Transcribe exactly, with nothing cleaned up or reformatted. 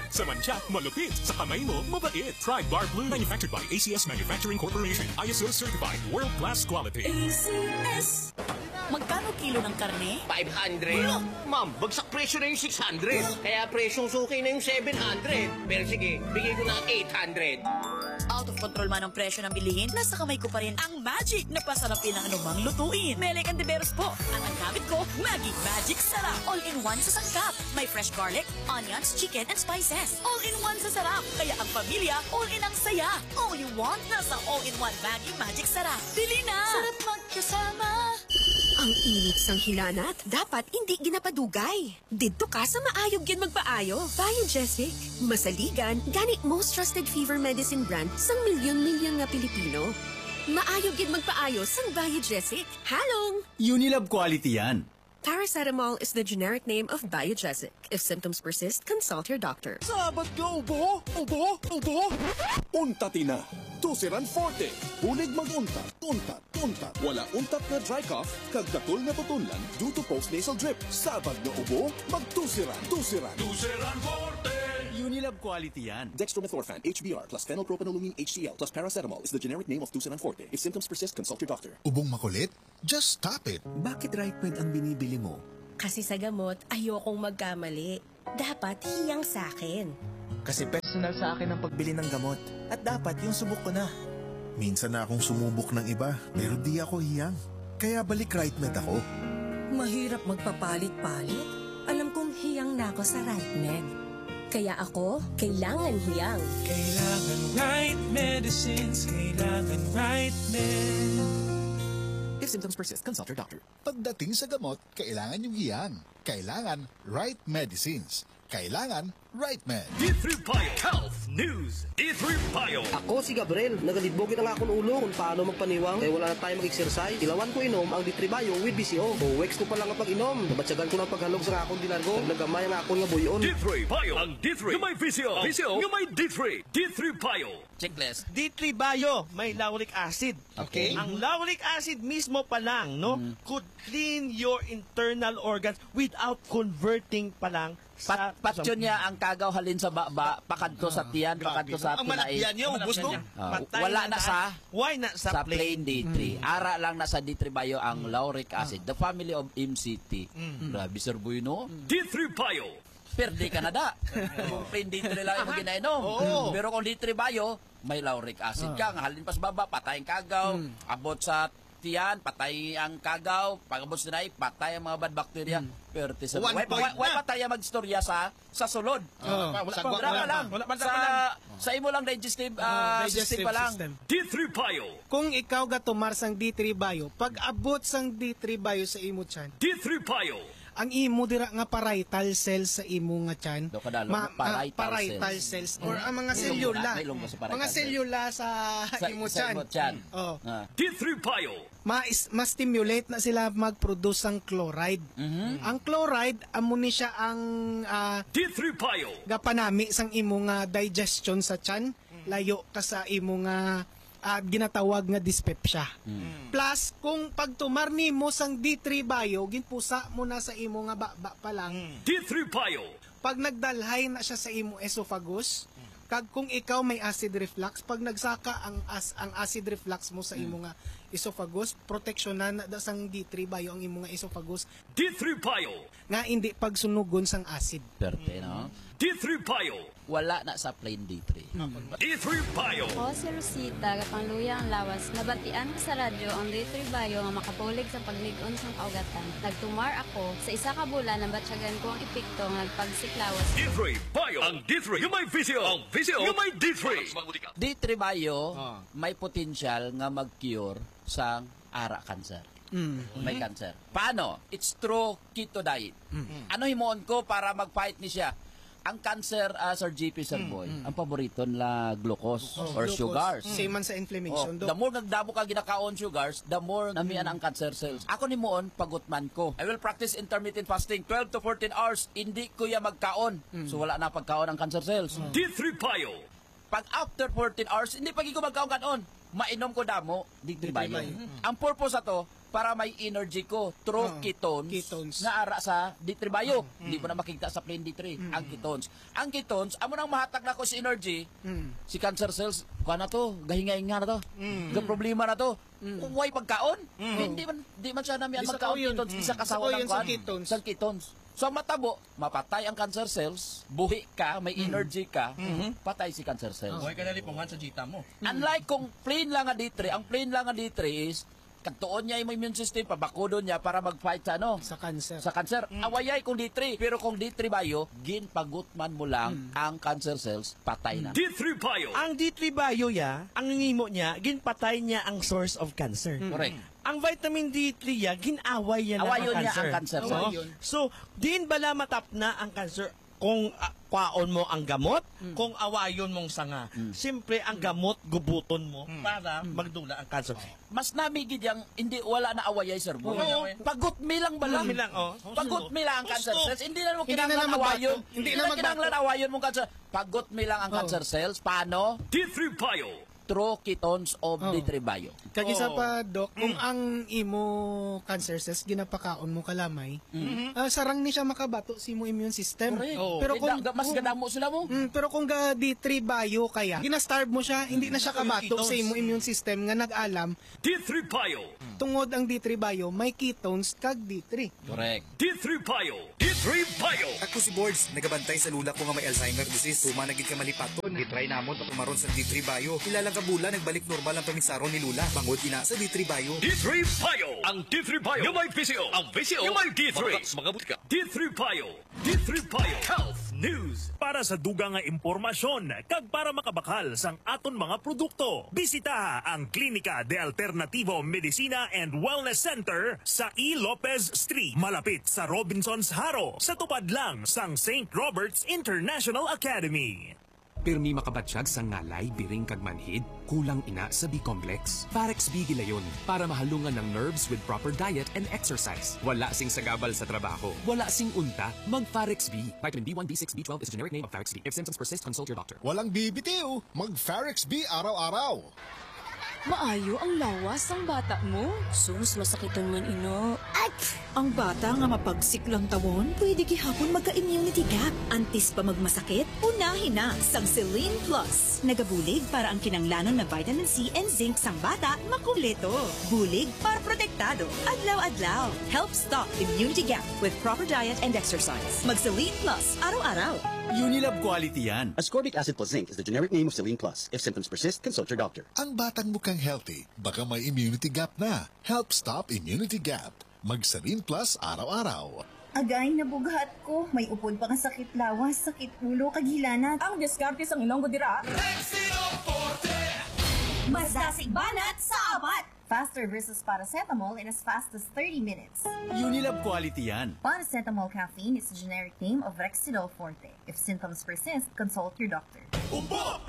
Sa mancha, malupit. Sa kamay mo, mabait. Try Bar Blue. Manufactured by A C S Manufacturing Corporation. I S O certified. World-class quality. A C S. Magkano kilo ng karne? five hundred. Wala. Ma'am, bagsak presyo na yung six hundred. Kaya presyong suki na yung seven hundred. Pero sige, bigay ko na eight hundred. Out of control man ang presyo ng bilihin, nasa kamay ko pa rin ang magic na pasarapin ng anumang lutuin. Melek and Tiberos po. Ang ang gamit ko, Maggi Magic Sarap. All-in-one sa sangkap. May fresh garlic, onions, chicken, and spices. All-in-one sa sarap. Kaya ang pamilya, all-in ang saya. All you want, nasa all-in-one Maggi Magic Sarap. Bili na! Sarap magkasama. Ang init sang hilanat, dapat hindi ginapadugay. Didto ka sa maayog yan magpaayo. Biogesic. Masaligan, gani most trusted fever medicine brand sang milyon-milyon nga Pilipino. Maayog yan magpaayo sang Biogesic. Halong! Unilab quality yan. Paracetamol is the generic name of Biogesic. If symptoms persist, consult your doctor. Sabat ka, ubo! Ubo! Ubo! Untat na! Tusiran Forte! Bulig mag-untat, untat, untat. Wala untat na dry cough, kag datul na tutunlan due to post-nasal drip. Sabat na ubo, mag-tusiran, tusiran. Tusiran Forte! Unilab quality yan. Dextromethorphan, H B R, plus phenylpropanolumine H C l, plus paracetamol is the generic name of Tusiran Forte. If symptoms persist, consult your doctor. Ubong makulit? Just stop it. Bakit right med ang binibili mo? Kasi sa gamot, ayokong magkamali. Dapat hiyang sa akin. Kasi personal sa akin ang pagbili ng gamot. At dapat yung subok ko na. Minsan na akong sumubok ng iba, pero di ako hiyang. Kaya balik right med ako. Mahirap magpapalit-palit. Alam kong hiyang na ako sa RightMed. Kaya ako, kailangan hiyang. Kailangan right medicines, kailangan right med. If symptoms persist, consult your doctor. Pagdating sa gamot, kailangan yung hiyang. Kailangan right medicines. Kailangan right med. D three Bio Health News. D three Bio. Ako si Gabriel. Nagalidbogit ang akong ulo kung paano magpaniwang. Kaya wala na tayo mag-exercise. Ilawan ko inom ang D three Bio with B C O. O weeks ko pa lang ang pag-inom. Nabatsagan ko ng paghalog sa akong dinargo. Nagnagamay ang akong nga buyon. D three Bio. Ang D three. Yung may V C O. V C O. Yung may D three. D three Bio. Checklist. D three Bio, may lauric acid. Okay. Ang lauric acid mismo pa lang, no, mm. could clean your internal organs without converting pa lang Pat, patyo niya ang kagaw halin sa baba, pakadto sa tiyan, pakadto sa Ang pinay. malakyan niya, ubos no? Uh, wala na sa Why na sa, sa plain D three. Mm. Ara lang na sa D three Bio ang lauric acid. The family of M C T. Mm. Grabe, Sir Boy, no? D three Bio. Perde ka na da. Kung plain D three lang yung ginainom. Oh. Pero kung D three Bio, may lauric acid ka. Halin pa sa baba, patay ang kagaw. Mm. Abot sa tiyan, patay ang kagaw. Pag abot sa tinay, patay ang mga bad bacteria. Mm. Perte sa One Why, point why, why pa tayo magstorya sa sa sulod? Oh. Wala Sa pa wala wala lang. Wala pa Sa sa imo lang digestive, uh, system pa lang. System. D three Bio. Kung ikaw gatumar sang D three Bio, pag abot sang D three Bio sa imo tiyan, D three Bio. ang imo dira nga parietal cells sa imo nga tiyan, Do kadalo, ma- parietal ah, parietal cells, or ang mga May selula, may lunggo sa parietal mga cells. selula sa, Sa imo sa tiyan. imo tiyan. Oh. Ah. D three Bio. Ma- ma-stimulate na sila mag-produce ng chloride. Mhm. Ang chloride, amo ni siya ang ah, D three Bio. gapanami sang imo nga digestion sa tiyan, layo ka sa imo nga ah, ginatawag nga dyspepsia. Mm. Plus, kung pagtumar nimo sang D three Bio, ginpusa mo na sa imo nga baba pa lang, D three Bio. pag nagdalhay na siya sa imo esophagus, kag kung ikaw may acid reflux, pag nagsaka ang as, ang acid reflux mo sa imo nga esophagus, proteksyonan na sang D three Bio ang imo nga esophagus D three Bio. nga hindi pagsunugon sang acid. Perte, no? D three Bio. Wala na sa plain D three. D three Bio. Ako si Rosita, kapangluya ang lawas. Nabatian ko sa radyo ang D three Bio nga makapulig sa pagligon sa kaugatan. Nagtumar ako. Sa isa ka bulan, nabatsagan ko ang epekto ng nagpagsiklawas. D three Bio. Ang D three. Yung may V C O. Ang V C O. Yung may D three. D three Bio, may potential nga mag-cure sa ara cancer. Mm. May cancer. Paano? It's through keto diet. Mm. Ano himuon ko para mag-fight ni siya? Ang cancer, uh, Sir G P, Sir Boy, mm. ang paborito nila glucose Oh, or glucose. sugars. Same man sa inflammation. Oh, the more nagdamo ka ginakaon sugars, the more namian ang cancer cells. Ako ni moon, pagutman ko. I will practice intermittent fasting, twelve to fourteen hours. Hindi ko ya magkaon. Mm. So wala na pagkaon ang cancer cells. D three Bio. Pag after fourteen hours, hindi pagi ko magkaon kanon. Mainom ko damo, D three Bio. Ang purpose ato, para may energy ko through Oh, ketones, ketones. nga ara sa D three bio. Hindi mo na makikita sa plain D three ang ketones. Ang ketones, amo nang mahatag na ko si energy, si cancer cells, kuha na to, gahinga-hinga na to. Ga problema na to. Kung why pagkaon, hindi man di man siya nami ang Bisa magkaon ko yun. ketones, Mm. isa kasawa Bisa ko ng yun sa kuan, ketones. sa ketones. So ang matabo, mapatay ang cancer cells, buhi ka, may energy ka, patay si cancer cells. Huwag ka na lipungan sa jita mo. Unlike kung plain lang nga D three, ang plain lang nga D three is kagtuon niya yung immune system, pabakudon niya para mag-fight sa ano? Sa cancer. Sa cancer. Awayay kung D three. Pero kung D three bio, ginpagutman mo lang ang cancer cells, patay na. D three bio. Ang D three bio ya, ang ngimo niya, ginpatay niya ang source of cancer. Correct. Ang vitamin D three ya, ginaway yan Awayon ang niya cancer. ang cancer. So, Awayon. so din bala matap na ang cancer kung uh, kwaon mo ang gamot, kung awayon mong sanga. Siyempre, ang gamot, gubuton mo para magdula ang cancer. Mas namigid yang hindi wala na awayay sir. Oo. Pagot mi lang ba lang? Pagot mi lang, oh. Pagot mi lang ang cancer Gusto. cells. Hindi na mo Hindi na kinanglan na magbato. awayon. Hindi Hindi na na magbato. kinanglan awayon mong cancer. Pagot mi lang ang Oh. cancer cells. Paano? D three bio. Through ketones of Oh. D three bio. Kag isa Oo. pa, Doc, kung ang imo cancer cells ginapakaon mo kalamay, ah, sarang ni siya makabato si mo immune system. Correct. Pero Eh, kung da- mas gadamo sila mo. Mm, pero kung ga D three bio kaya, ginastarve mo siya, hindi na siya kabato sa imo immune system nga nag-alam D three bio. tungod ang D three bio may ketones kag D three. Correct. D three bio. D three bio. Ako si Boards, nagabantay sa lula ko nga may Alzheimer disease. Tuma nagid ka malipaton. Gitry namon pa pumaron sa D three bio. Ilalang kabula nagbalik normal ang pamisaron ni Lula. Bangod ina sa D three bio. D three bio. Ang D three bio. Yung may P C O. Ang P C O. Yung may D three. Mga butika. D three bio. D three bio. Health News. Para sa dugang nga impormasyon, kag para makabakal sang aton mga produkto, bisita ang Klinika de Alternativo Medicina and Wellness Center sa E. Lopez Street, malapit sa Robinsons Haro, sa tupad lang sang Saint Robert's International Academy. Pirmi makabatsyag sa ngalay, biring kag manhid, kulang ina sa B-complex. Farex B gilayon para mahalungan ng nerves with proper diet and exercise. Wala sing sagabal sa trabaho. Wala sing unta, mag Farex B. Vitamin B one, B six, B twelve is a generic name of Farex B. If symptoms persist, consult your doctor. Walang bibitiw, mag-Farex B araw-araw. Maayo ang lawas ang bata mo. Sus, masakitan man ino. At ang bata nga mapagsik lang tawon, pwede gihapon magka-immunity gap. Antis pa magmasakit, unahin na sang Celine Plus. Nagabulig para ang kinanglanon na vitamin C and zinc sang bata makumpleto. Bulig para protektado. Adlaw-adlaw. Help stop immunity gap with proper diet and exercise. Mag Celine Plus araw-araw. Unilab quality yan. Ascorbic acid plus zinc is the generic name of Celine Plus. If symptoms persist, consult your doctor. Ang batang mukhang healthy, baka may immunity gap na. Help stop immunity gap. Mag-Saline Plus araw-araw. Agay, nabughat ko. May upod pa nga sakit lawas, sakit ulo, kaghilanat. Ang diskarte sa ilong dira. Mas dasig banat sa abat. Faster versus paracetamol in as fast as thirty minutes. Unilab quality yan. Paracetamol caffeine is the generic name of Rexidol Forte. If symptoms persist, consult your doctor.